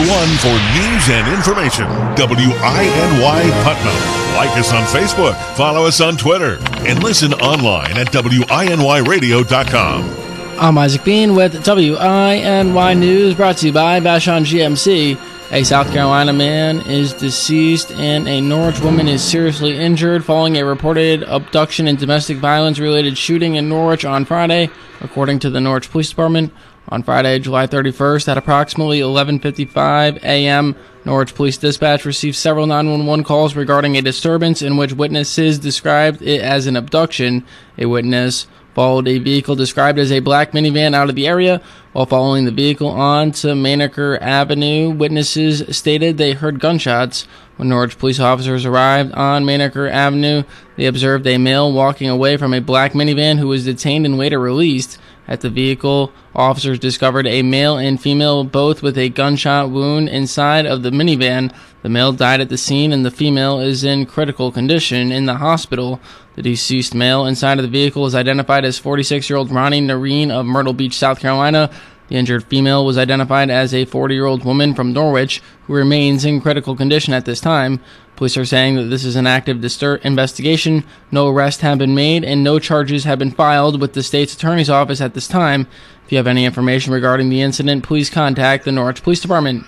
one for news and information. WINY Putnam. Like us on Facebook, follow us on Twitter, and listen online at WINYradio.com. I'm Isaac Bean with WINY News, brought to you by Vashon GMC. A South Carolina man is deceased and a Norwich woman is seriously injured following a reported abduction and domestic violence-related shooting in Norwich on Friday, according to the Norwich Police Department. On Friday, July 31st, at approximately 11:55 a.m., Norwich Police Dispatch received several 911 calls regarding a disturbance in which witnesses described it as an abduction. A witness followed a vehicle described as a black minivan out of the area. While following the vehicle on to Maneker Avenue, witnesses stated they heard gunshots. When Norwich police officers arrived on Maneker Avenue, they observed a male walking away from a black minivan who was detained and later released. At the vehicle, officers discovered a male and female, both with a gunshot wound inside of the minivan. The male died at the scene and the female is in critical condition in the hospital. The deceased male inside of the vehicle is identified as 46-year-old Ronnie Nareen of Myrtle Beach, South Carolina. The injured female was identified as a 40-year-old woman from Norwich who remains in critical condition at this time. Police are saying that this is an active investigation. No arrests have been made and no charges have been filed with the state's attorney's office at this time. If you have any information regarding the incident, please contact the Norwich Police Department.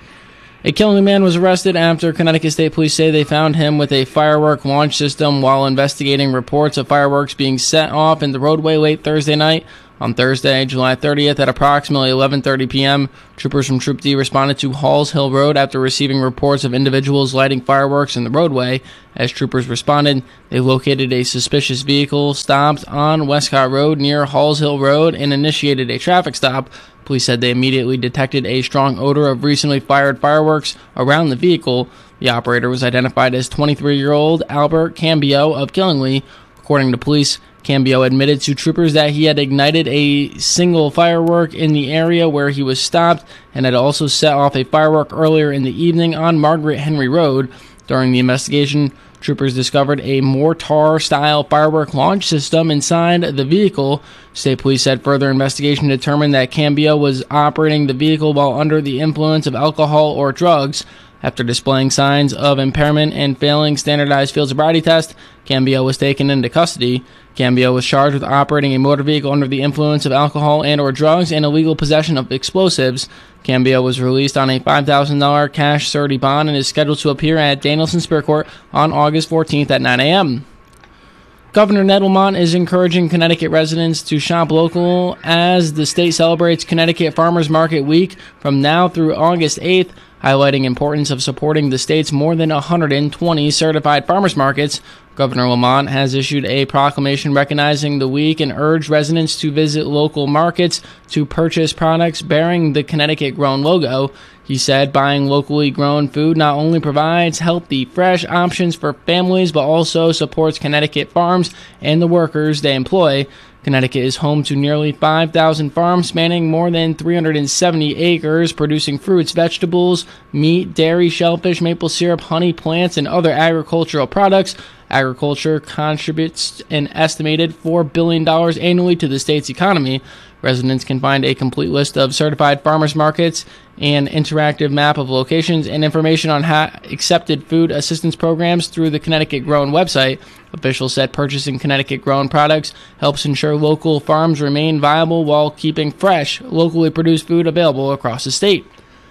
A Killingly man was arrested after Connecticut State Police say they found him with a firework launch system while investigating reports of fireworks being set off in the roadway late Thursday night. On Thursday, July 30th, at approximately 11:30 p.m., troopers from Troop D responded to Halls Hill Road after receiving reports of individuals lighting fireworks in the roadway. As troopers responded, they located a suspicious vehicle, stopped on Westcott Road near Halls Hill Road, and initiated a traffic stop. Police said they immediately detected a strong odor of recently fired fireworks around the vehicle. The operator was identified as 23-year-old Albert Cambio of Killingly. According to police, Cambio admitted to troopers that he had ignited a single firework in the area where he was stopped and had also set off a firework earlier in the evening on Margaret Henry Road. During the investigation, troopers discovered a mortar-style firework launch system inside the vehicle. State police said further investigation determined that Cambio was operating the vehicle while under the influence of alcohol or drugs. After displaying signs of impairment and failing standardized field sobriety test, Cambio was taken into custody. Cambio was charged with operating a motor vehicle under the influence of alcohol and or drugs and illegal possession of explosives. Cambio was released on a $5,000 cash surety bond and is scheduled to appear at Danielson Superior Court on August 14th at 9 a.m. Governor Ned Lamont is encouraging Connecticut residents to shop local as the state celebrates Connecticut Farmers Market Week from now through August 8th, highlighting importance of supporting the state's more than 120 certified farmers markets. Governor Lamont has issued a proclamation recognizing the week and urged residents to visit local markets to purchase products bearing the Connecticut Grown logo. He said buying locally grown food not only provides healthy, fresh options for families, but also supports Connecticut farms and the workers they employ. Connecticut is home to nearly 5,000 farms spanning more than 370 acres, producing fruits, vegetables, meat, dairy, shellfish, maple syrup, honey, plants, and other agricultural products. Agriculture contributes an estimated $4 billion annually to the state's economy. Residents can find a complete list of certified farmers markets, an interactive map of locations, and information on accepted food assistance programs through the Connecticut Grown website. Officials said purchasing Connecticut Grown products helps ensure local farms remain viable while keeping fresh, locally produced food available across the state.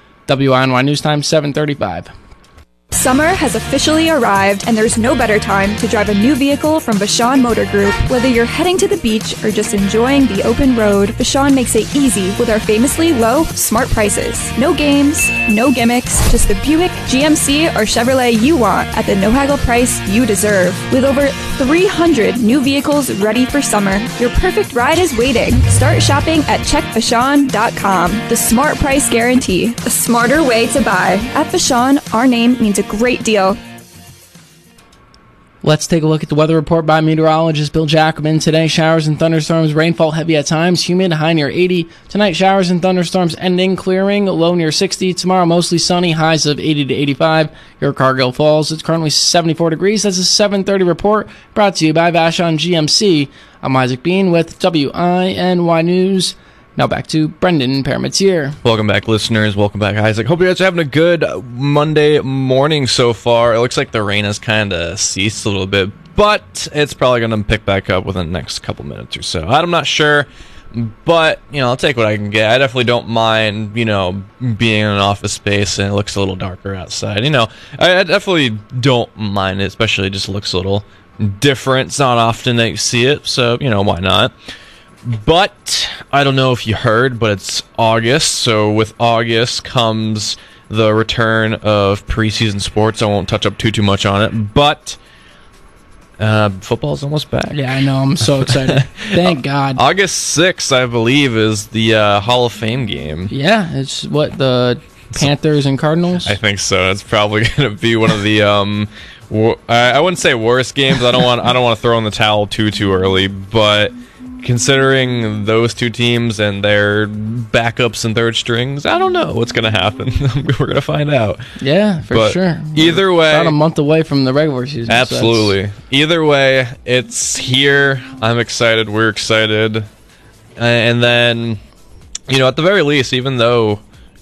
WINY News Time, 7:35. Summer has officially arrived, and there's no better time to drive a new vehicle from Vashon Motor Group. Whether you're heading to the beach or just enjoying the open road, Vashon makes it easy with our famously low, smart prices. No games, no gimmicks, just the Buick, GMC, or Chevrolet you want at the no-haggle price you deserve. With over 300 new vehicles ready for summer, your perfect ride is waiting. Start shopping at checkvashon.com. The smart price guarantee, a smarter way to buy. At Vashon, our name means a great deal. Let's take a look at the weather report by meteorologist Bill Jacobin. Today, showers and thunderstorms, rainfall heavy at times, humid, high near 80. Tonight, showers and thunderstorms ending, clearing, low near 60. Tomorrow, mostly sunny, highs of 80 to 85. Your Cargill Falls, it's currently 74 degrees. That's a 7:30 report brought to you by Vashon GMC. I'm Isaac Bean with WINY News. Now back to Brendan Parametier. Welcome back, listeners. Welcome back, Isaac. Hope you guys are having a good Monday morning so far. It looks like the rain has kind of ceased a little bit, but it's probably going to pick back up within the next couple minutes or so. I'm not sure, but, I'll take what I can get. I definitely don't mind, being in an office space and it looks a little darker outside. I definitely don't mind it, especially it just looks a little different. It's not often that you see it, so, why not? But I don't know if you heard, but it's August. So with August comes the return of preseason sports. I won't touch up too much on it, but football's almost back. Yeah, I know. I'm so excited. Thank God. August 6th, I believe, is the Hall of Fame game. Yeah, it's the Panthers and Cardinals. I think so. It's probably going to be one of the I wouldn't say worst games. I don't want to throw in the towel too early, but considering those two teams and their backups and third strings, I don't know what's going to happen. We're going to find out. Yeah, for sure. Either way, about a month away from the regular season. Absolutely. So either way, it's here. I'm excited. We're excited. And then, at the very least, even though,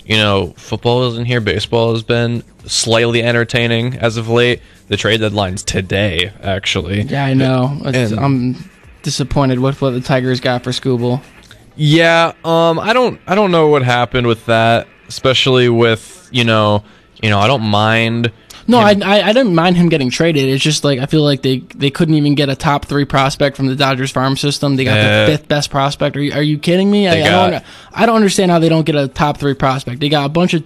football isn't here, baseball has been slightly entertaining as of late. The trade deadline's today, actually. Yeah, I know. I'm disappointed with what the Tigers got for Skubal. Yeah, I don't know what happened with that, especially with I don't mind. No, I didn't mind him getting traded. It's just I feel like they couldn't even get a top 3 prospect from the Dodgers farm system. They got the 5th best prospect. Are you kidding me? I don't understand how they don't get a top 3 prospect. They got a bunch of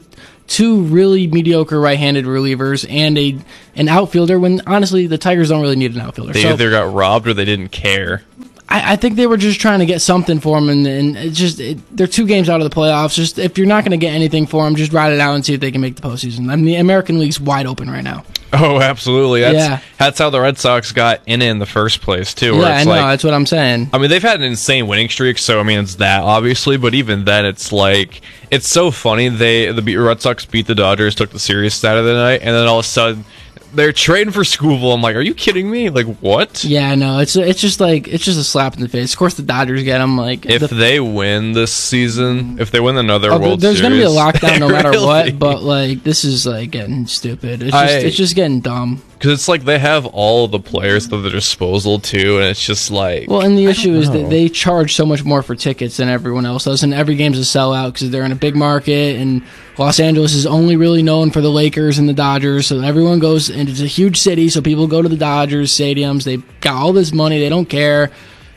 2 really mediocre right-handed relievers and an outfielder, when honestly the Tigers don't really need an outfielder. They either got robbed or they didn't care. I think they were just trying to get something for him, and they're 2 games out of the playoffs. Just if you're not going to get anything for him, just ride it out and see if they can make the postseason. I mean, the American League's wide open right now. Oh, absolutely. That's how the Red Sox got in the first place, too. Yeah, I know. That's what I'm saying. I mean, they've had an insane winning streak, so, it's that, obviously. But even then, it's it's so funny. The Red Sox beat the Dodgers, took the series Saturday night, and then all of a sudden, they're trading for Skubal. I'm like, are you kidding me? What? Yeah, no, it's just a slap in the face. Of course, the Dodgers get them. If they win this season, if they win another World Series, there's going to be a lockdown no matter really? what. But this is getting stupid. It's just getting dumb. Because it's they have all of the players at their disposal too, and it's just well, and the issue is that they charge so much more for tickets than everyone else does, and every game's a sellout because they're in a big market, and Los Angeles is only really known for the Lakers and the Dodgers, so everyone goes, and it's a huge city, so people go to the Dodgers stadiums. They got all this money, they don't care.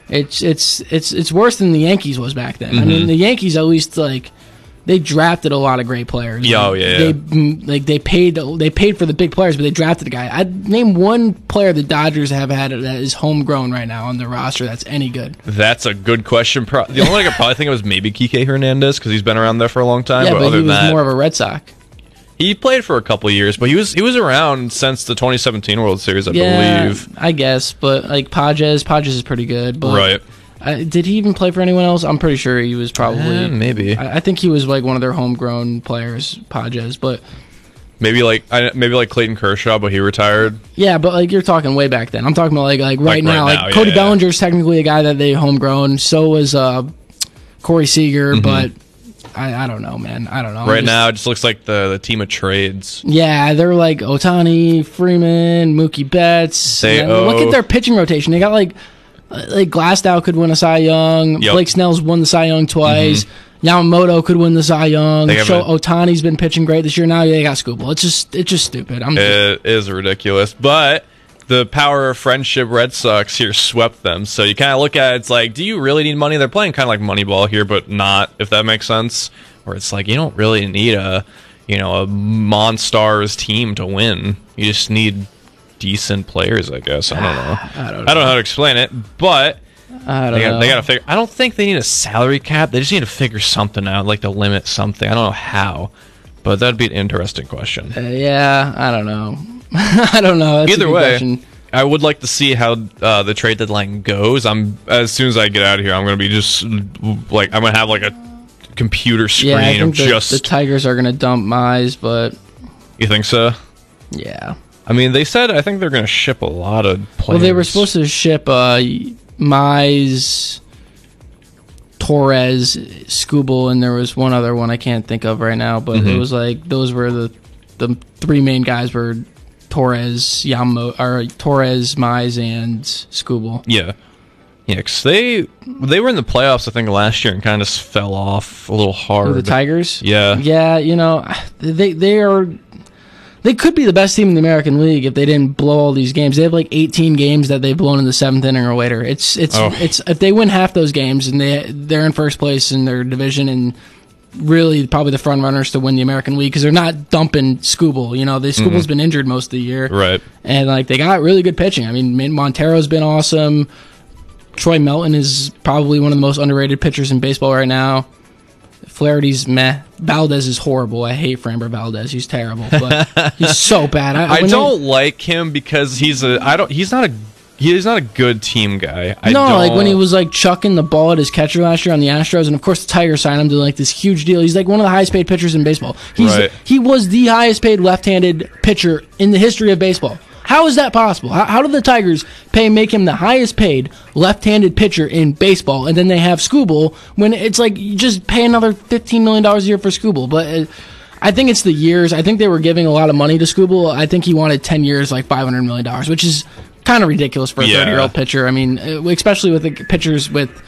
It's worse than the Yankees was back then. I mean, the Yankees at least they drafted a lot of great players. Yeah. They paid for the big players, but they drafted a guy. I'd name one player the Dodgers have had that is homegrown right now on their roster that's any good. That's a good question. The only one I could probably think of was maybe Kike Hernandez because he's been around there for a long time. Yeah, but he was more of a Red Sox. He played for a couple of years, but he was around since the 2017 World Series, I believe. I guess, but Pages is pretty good. But right. Did he even play for anyone else? I'm pretty sure he was probably maybe. I think he was one of their homegrown players, Pages, but maybe Clayton Kershaw, but he retired. Yeah, but you're talking way back then. I'm talking about right now. Cody Bellinger's technically a guy that they homegrown. So was Corey Seager, but I don't know, man. I don't know. Right now, it just looks like the team of trades. Yeah, they're Ohtani, Freeman, Mookie Betts. Look at their pitching rotation. They got Glasnow could win a Cy Young. Yep. Blake Snell's won the Cy Young twice. Yamamoto could win the Cy Young. Ohtani's been pitching great this year. Now they got Skubal. It's just stupid. It is ridiculous. But the power of friendship Red Sox here swept them. So you kind of look at it, it's do you really need money? They're playing kind of like Moneyball here, but not, if that makes sense. Where it's you don't really need a Monstars team to win. You just need decent players, I guess. I don't know. I don't know how to explain it, but they got to figure. I don't think they need a salary cap. They just need to figure something out, to limit something. I don't know how, but that'd be an interesting question. Yeah, I don't know. I don't know. That's Either way, question. I would like to see how the trade deadline goes. As soon as I get out of here, I'm going to be just I'm going to have a computer screen. Yeah, I think the Tigers are going to dump Mize, but you think so? Yeah. I mean, they said I think they're going to ship a lot of players. Well, they were supposed to ship Mize Torres, Skubal, and there was one other one I can't think of right now. But it was like those were the three main guys were Torres, Torres, Mize, and Skubal. Yeah. Yeah, because they were in the playoffs, I think, last year and kind of fell off a little hard. The Tigers? Yeah. Yeah, they could be the best team in the American League if they didn't blow all these games. They have like 18 games that they've blown in the 7th inning or later. It's if they win half those games and they're in first place in their division and really probably the front runners to win the American League because they're not dumping Skubal. Skubal's been injured most of the year. Right. And like they got really good pitching. I mean, Montero's been awesome. Troy Melton is probably one of the most underrated pitchers in baseball right now. Flaherty's meh. Valdez is horrible. I hate Framber Valdez. He's terrible. But he's so bad. I don't like him because he's not a good team guy. Like when he was like chucking the ball at his catcher last year on the Astros, and of course the Tigers signed him to like this huge deal. He's like one of the highest paid pitchers in baseball. He was the highest paid left-handed pitcher in the history of baseball. How is that possible? How did the Tigers make him the highest paid left-handed pitcher in baseball, and then they have Skubal when it's like you just pay another $15 million a year for Skubal? But I think it's the years. I think they were giving a lot of money to Skubal. I think he wanted 10 years, like $500 million, which is kind of ridiculous for a 30-year-old pitcher. I mean, especially with the pitchers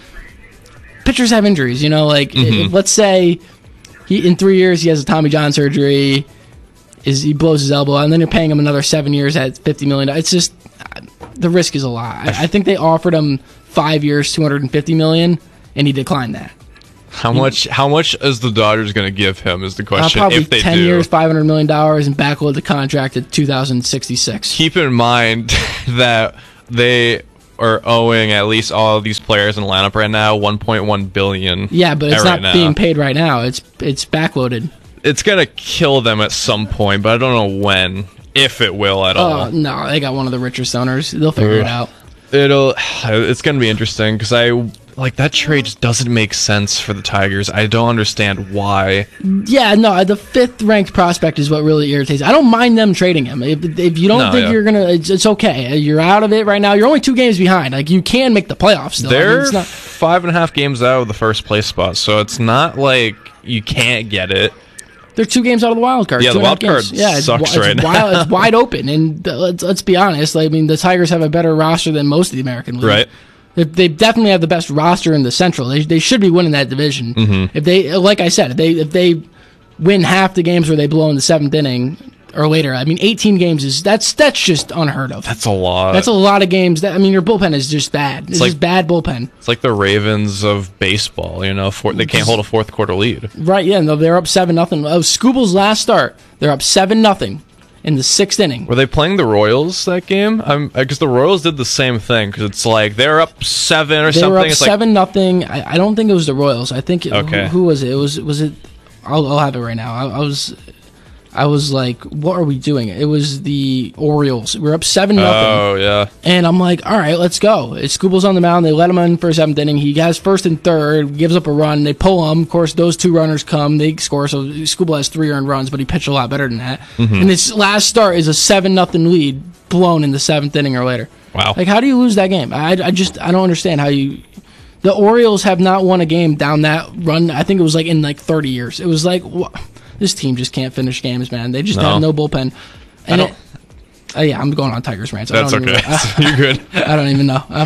have injuries. Let's say in 3 years he has a Tommy John surgery. He blows his elbow, and then you're paying him another 7 years at $50 million. It's just the risk is a lot. I think they offered him 5 years, $250 million, and he declined that. How much is the Dodgers going to give him? Is the question. Probably if they 10 do. years, $500 million, and backload the contract at 2066. Keep in mind that they are owing at least all of these players in the lineup right now $1.1 billion. Yeah, but it's not being paid right now. It's backloaded. It's gonna kill them at some point, but I don't know when, if it will at all. No, they got one of the richest owners. They'll figure it out. It's gonna be interesting because that trade just doesn't make sense for the Tigers. I don't understand why. Yeah, no, the 5th ranked prospect is what really irritates. I don't mind them trading him. If you don't think you're gonna, it's okay. You're out of it right now. You're only 2 games behind. Like you can make the playoffs still. They're 5.5 games out of the first place spot, so it's not like you can't get it. They're 2 games out of the wild card. Yeah, the wild card sucks right now. It's wide open, and let's be honest. I mean, the Tigers have a better roster than most of the American League. Right. They definitely have the best roster in the Central. They should be winning that division. Mm-hmm. If they, like I said, if they win half the games where they blow in the 7th inning or later, I mean, 18 games that's just unheard of. That's a lot. That's a lot of games. Your bullpen is just bad. It's just bad bullpen. It's like the Ravens of baseball. They can't hold a 4th quarter lead. Right? Yeah. No, they're up 7-0. Skubal's last start, they're up 7-0 in the 6th inning. Were they playing the Royals that game? Because the Royals did the same thing. Because it's like they're up 7 or something. They were up 7-0. I don't think it was the Royals. I think who was it? Was it? I'll have it right now. I was like, what are we doing? It was the Orioles. We're up 7-0. Oh, yeah. And I'm like, all right, let's go. Skubal's on the mound. They let him in for 7th inning. He has 1st and 3rd, gives up a run. They pull him. Of course, those 2 runners come. They score. So Skubal has 3 earned runs, but he pitched a lot better than that. Mm-hmm. And his last start is a 7-0 lead blown in the 7th inning or later. Wow. Like, how do you lose that game? I don't understand how you... The Orioles have not won a game down that run. I think it was like in 30 years. It was like... This team just can't finish games, man. They just have no bullpen. And I'm going on Tigers rants. That's okay. You're good. I don't even know.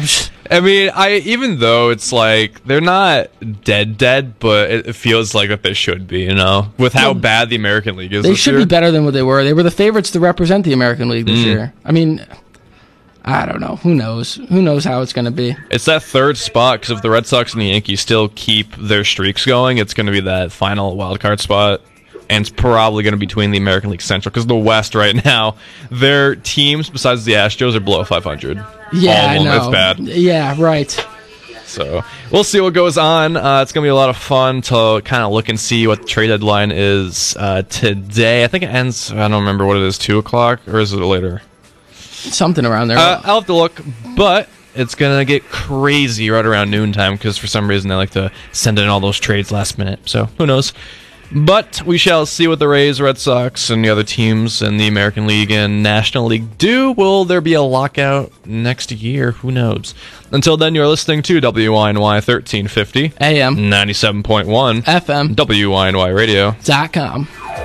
Even though it's like they're not dead, but it feels like that they should be, with how bad the American League is. They should be better than what they were. They were the favorites to represent the American League this year. I mean, I don't know. Who knows? Who knows how it's going to be? It's that 3rd spot, because if the Red Sox and the Yankees still keep their streaks going, it's going to be that final wild card spot. And it's probably going to be between the American League Central, because the West right now, their teams, besides the Astros, are below 500. Yeah, I know. It's bad. Yeah, right. So we'll see what goes on. It's going to be a lot of fun to kind of look and see what the trade deadline is today. I think it ends, I don't remember what it is, 2 o'clock, or is it later? Something around there. I'll have to look, but it's going to get crazy right around noontime, because for some reason they like to send in all those trades last minute. So who knows? But we shall see what the Rays, Red Sox, and the other teams in the American League and National League do. Will there be a lockout next year? Who knows? Until then, you're listening to WINY 1350 AM 97.1 FM WINYradio.com.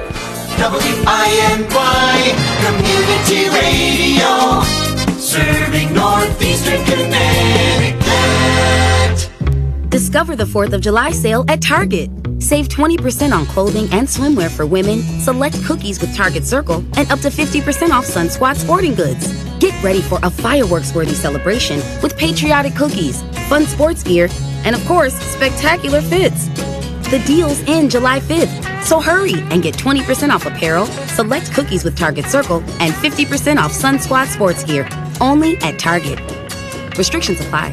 WINY Community Radio, serving Northeastern Connecticut. Discover the 4th of July sale at Target. Save 20% on clothing and swimwear for women, select cookies with Target Circle, and up to 50% off Sun Squad sporting goods. Get ready for a fireworks-worthy celebration with patriotic cookies, fun sports gear, and of course, spectacular fits. The deal's end July 5th, so hurry and get 20% off apparel, select cookies with Target Circle, and 50% off Sun Squad sports gear, only at Target. Restrictions apply.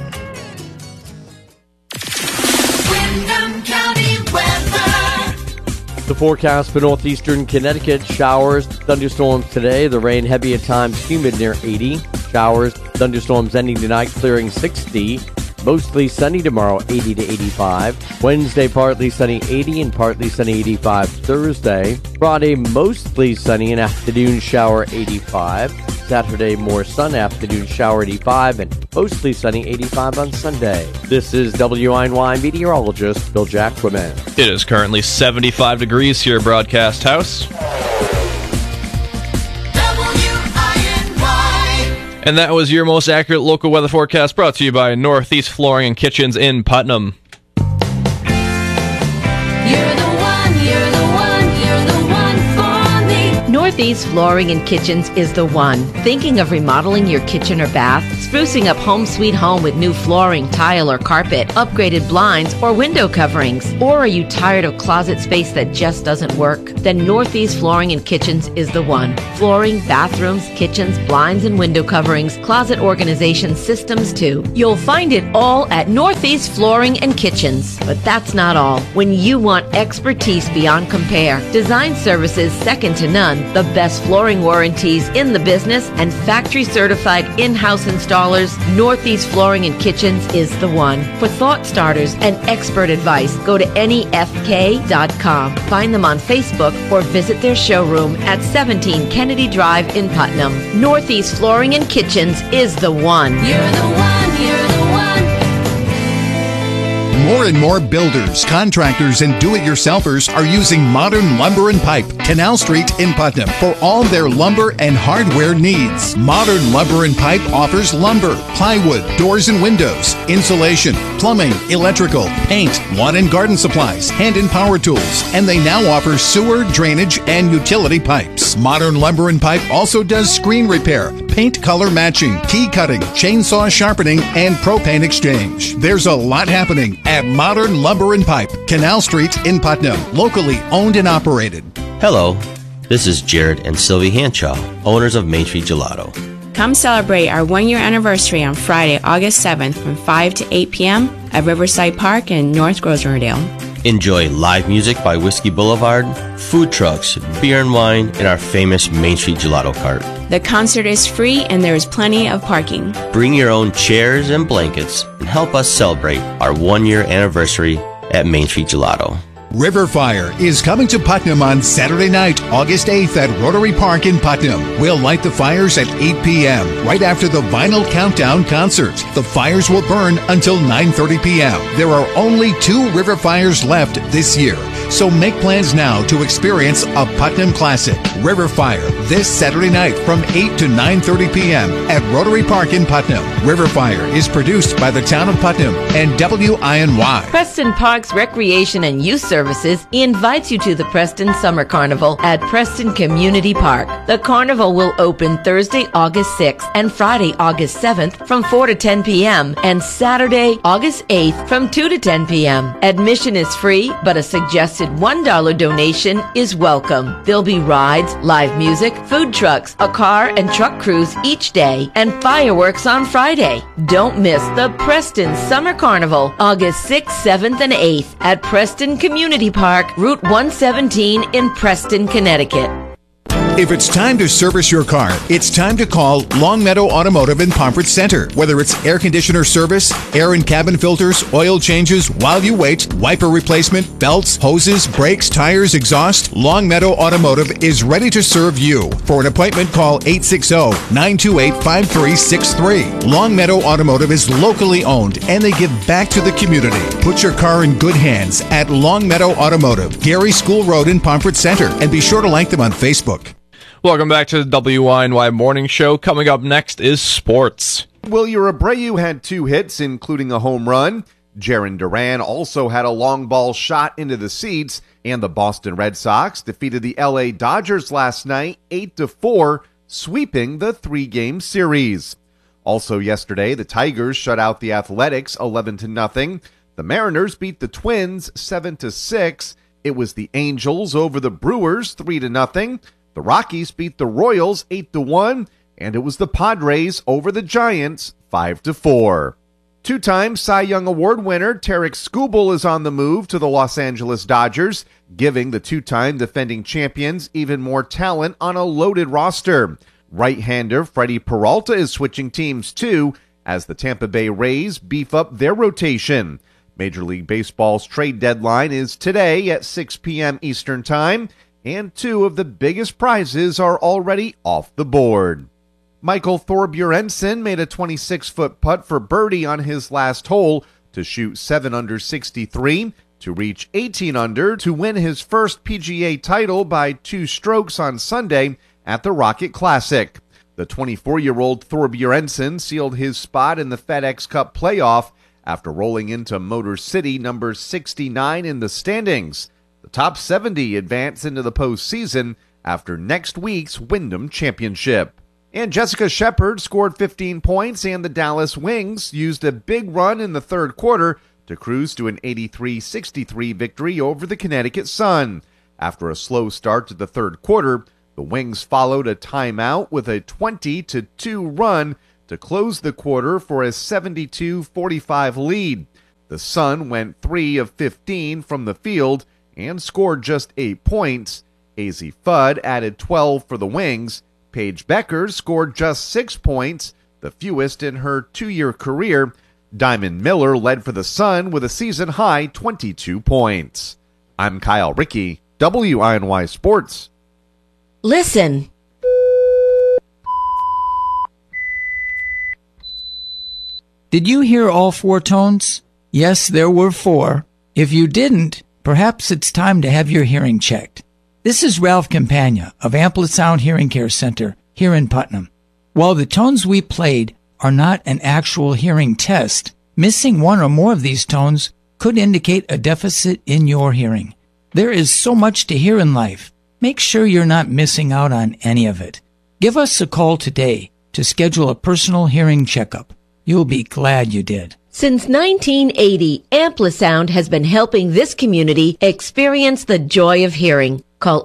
Windham County weather. The forecast for northeastern Connecticut: showers, thunderstorms today. The rain heavy at times, humid near 80. Showers, thunderstorms ending tonight, clearing 60. Mostly sunny tomorrow, 80 to 85. Wednesday, partly sunny, 80, and partly sunny, 85. Thursday. Friday, mostly sunny, and afternoon shower, 85. Saturday, more sun, afternoon shower, 85, and mostly sunny, 85 on Sunday. This is WINY meteorologist Bill Jackman. It is currently 75 degrees here at Broadcast House. And that was your most accurate local weather forecast, brought to you by Northeast Flooring and Kitchens in Putnam. Northeast Flooring and Kitchens is the one. Thinking of remodeling your kitchen or bath? Sprucing up home sweet home with new flooring, tile, or carpet, upgraded blinds, or window coverings? Or are you tired of closet space that just doesn't work? Then Northeast Flooring and Kitchens is the one. Flooring, bathrooms, kitchens, blinds and window coverings, closet organization systems too. You'll find it all at Northeast Flooring and Kitchens. But that's not all. When you want expertise beyond compare, design services second to none, the best flooring warranties in the business, and factory certified in-house installers, Northeast Flooring and Kitchens is the one. For thought starters and expert advice, go to NEFK.com. Find them on Facebook or visit their showroom at 17 Kennedy Drive in Putnam. Northeast Flooring and Kitchens is the one. You're the one, you're the one. More and more builders, contractors, and do-it-yourselfers are using Modern Lumber and Pipe, Canal Street in Putnam, for all their lumber and hardware needs. Modern Lumber and Pipe offers lumber, plywood, doors and windows, insulation, plumbing, electrical, paint, lawn and garden supplies, hand and power tools, and they now offer sewer, drainage, and utility pipes. Modern Lumber and Pipe also does screen repair, paint color matching, key cutting, chainsaw sharpening, and propane exchange. There's a lot happening at Modern Lumber and Pipe, Canal Street in Putnam, locally owned and operated. Hello, this is Jared and Sylvie Hanshaw, owners of Main Street Gelato. Come celebrate our one-year anniversary on Friday, August 7th from 5 to 8 p.m. at Riverside Park in North Rosendale. Enjoy live music by Whiskey Boulevard, food trucks, beer and wine, and our famous Main Street Gelato cart. The concert is free and there is plenty of parking. Bring your own chairs and blankets and help us celebrate our one-year anniversary at Main Street Gelato. River Fire is coming to Putnam on Saturday night, August 8th at Rotary Park in Putnam. We'll light the fires at 8 p.m. right after the Vinyl Countdown concert. The fires will burn until 9:30 p.m. There are only 2 river fires left this year, so make plans now to experience a Putnam classic. River Fire this Saturday night from 8 to 9:30 p.m. at Rotary Park in Putnam. River Fire is produced by the town of Putnam and WINY. Preston Parks Recreation and Youth Services invites you to the Preston Summer Carnival at Preston Community Park. The carnival will open Thursday, August 6th and Friday, August 7th from 4 to 10 p.m. and Saturday, August 8th from 2 to 10 p.m. Admission is free, but a suggested $1 donation is welcome. There'll be rides, live music, food trucks, a car and truck cruise each day, and fireworks on Friday. Don't miss the Preston Summer Carnival, August 6th, 7th, and 8th at Preston Community Park, Route 117 in Preston, Connecticut. If it's time to service your car, it's time to call Longmeadow Automotive in Pomfret Center. Whether it's air conditioner service, air and cabin filters, oil changes while you wait, wiper replacement, belts, hoses, brakes, tires, exhaust, Longmeadow Automotive is ready to serve you. For an appointment, call 860-928-5363. Longmeadow Automotive is locally owned and they give back to the community. Put your car in good hands at Longmeadow Automotive, Gary School Road in Pomfret Center, and be sure to like them on Facebook. Welcome back to the WINY Morning Show. Coming up next is sports. Wilyer Abreu had 2 hits, including a home run. Jarren Duran also had a long ball shot into the seats, and the Boston Red Sox defeated the LA Dodgers last night 8-4, sweeping the 3-game series. Also yesterday, the Tigers shut out the Athletics 11-0. The Mariners beat the Twins 7-6. It was the Angels over the Brewers 3-0. The Rockies beat the Royals 8-1, and it was the Padres over the Giants 5-4. 2-time Cy Young Award winner Tarik Skubal is on the move to the Los Angeles Dodgers, giving the 2-time defending champions even more talent on a loaded roster. Right-hander Freddie Peralta is switching teams too, as the Tampa Bay Rays beef up their rotation. Major League Baseball's trade deadline is today at 6 p.m. Eastern Time, and 2 of the biggest prizes are already off the board. Michael Thorbjornsen made a 26-foot putt for birdie on his last hole to shoot 7 under 63 to reach 18 under to win his first PGA title by 2 strokes on Sunday at the Rocket Classic. The 24-year-old Thorbjornsen sealed his spot in the FedEx Cup playoff after rolling into Motor City number 69 in the standings. The top 70 advance into the postseason after next week's Wyndham Championship. And Jessica Shepard scored 15 points, and the Dallas Wings used a big run in the third quarter to cruise to an 83-63 victory over the Connecticut Sun. After a slow start to the third quarter, the Wings followed a timeout with a 20-2 run to close the quarter for a 72-45 lead. The Sun went 3 of 15 from the field and scored just 8 points. AZ Fudd added 12 for the Wings. Paige Becker scored just 6 points, the fewest in her 2-year career. Diamond Miller led for the Sun with a season-high 22 points. I'm Kyle Rickey, WINY Sports. Listen. Did you hear all 4 tones? Yes, there were 4. If you didn't, perhaps it's time to have your hearing checked. This is Ralph Campagna of Amplisound Hearing Care Center here in Putnam. While the tones we played are not an actual hearing test, missing 1 or more of these tones could indicate a deficit in your hearing. There is so much to hear in life. Make sure you're not missing out on any of it. Give us a call today to schedule a personal hearing checkup. You'll be glad you did. Since 1980, Amplisound has been helping this community experience the joy of hearing. Call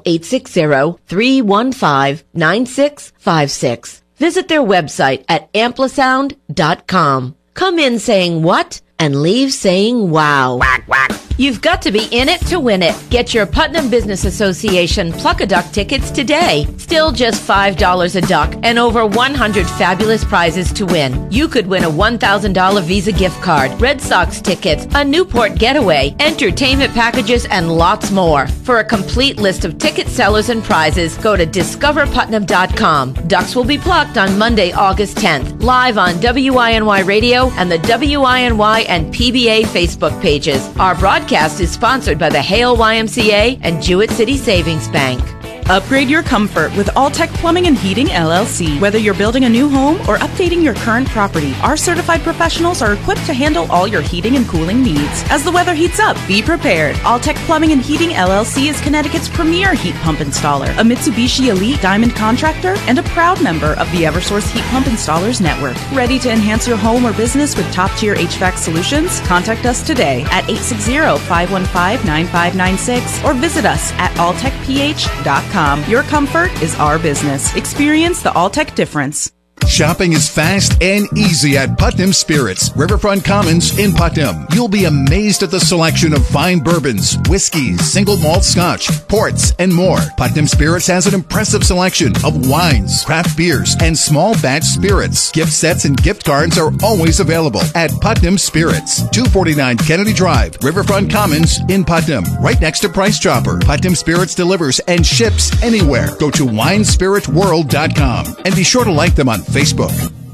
860-315-9656. Visit their website at amplisound.com. Come in saying what and leave saying wow. Quack, quack. You've got to be in it to win it. Get your Putnam Business Association Pluck-a-Duck tickets today. Still just $5 a duck and over 100 fabulous prizes to win. You could win a $1,000 Visa gift card, Red Sox tickets, a Newport getaway, entertainment packages, and lots more. For a complete list of ticket sellers and prizes, go to discoverputnam.com. Ducks will be plucked on Monday, August 10th, live on WINY Radio and the WINY and PBA Facebook pages. Our broadcast is sponsored by the Hale YMCA and Jewett City Savings Bank. Upgrade your comfort with Alltech Plumbing and Heating, LLC. Whether you're building a new home or updating your current property, our certified professionals are equipped to handle all your heating and cooling needs. As the weather heats up, be prepared. Alltech Plumbing and Heating, LLC is Connecticut's premier heat pump installer, a Mitsubishi Elite Diamond contractor, and a proud member of the Eversource Heat Pump Installers Network. Ready to enhance your home or business with top-tier HVAC solutions? Contact us today at 860-515-9596 or visit us at alltechph.com. Your comfort is our business. Experience the Alltech difference. Shopping is fast and easy at Putnam Spirits, Riverfront Commons in Putnam. You'll be amazed at the selection of fine bourbons, whiskeys, single malt scotch, ports, and more. Putnam Spirits has an impressive selection of wines, craft beers, and small batch spirits. Gift sets and gift cards are always available at Putnam Spirits, 249 Kennedy Drive, Riverfront Commons in Putnam, right next to Price Chopper. Putnam Spirits delivers and ships anywhere. Go to winespiritworld.com and be sure to like them on Facebook.